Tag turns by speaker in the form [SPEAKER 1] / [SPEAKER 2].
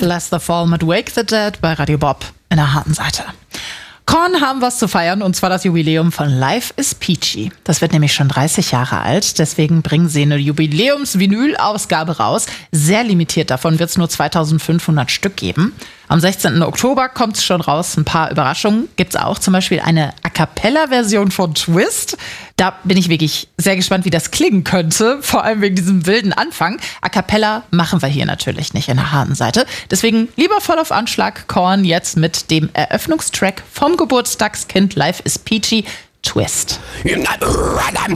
[SPEAKER 1] Bless the Fall mit Wake the Dead bei Radio Bob in der harten Seite. Korn haben was zu feiern, und zwar das Jubiläum von Life is Peachy. Das wird nämlich schon 30 Jahre alt, deswegen bringen sie eine Jubiläums-Vinyl-Ausgabe raus. Sehr limitiert, davon wird es nur 2500 Stück geben. Am 16. Oktober kommt es schon raus, ein paar Überraschungen gibt es auch. Zum Beispiel eine A-Cappella-Version von Twist. Da bin ich wirklich sehr gespannt, wie das klingen könnte, vor allem wegen diesem wilden Anfang. A-Cappella machen wir hier natürlich nicht in der harten Seite. Deswegen lieber voll auf Anschlag, Korn jetzt mit dem Eröffnungstrack vom Geburtstagskind Life is Peachy, Twist.